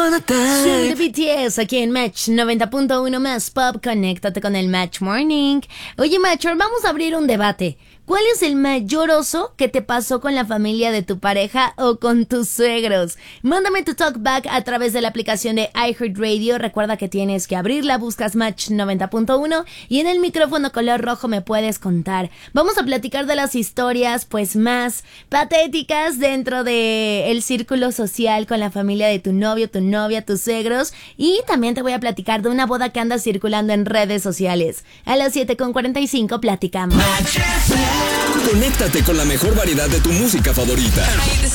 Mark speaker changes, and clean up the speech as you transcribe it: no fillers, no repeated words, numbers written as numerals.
Speaker 1: upon a
Speaker 2: Soy de
Speaker 1: time.
Speaker 2: BTS aquí en Match 90.1 más Pop. Conéctate con el Match Morning. Oye, Matcher, vamos a abrir un debate. ¿Cuál es el mayor oso que te pasó con la familia de tu pareja o con tus suegros? Mándame tu talkback a través de la aplicación de iHeartRadio. Recuerda que tienes que abrirla, buscas Match 90.1 y en el micrófono color rojo me puedes contar. Vamos a platicar de las historias pues más patéticas dentro de el círculo social con la familia de tu novio, tu novia, tus suegros, y también te voy a platicar de una boda que anda circulando en redes sociales. A las 7:45 platicamos.
Speaker 3: Conéctate con la mejor variedad de tu música favorita.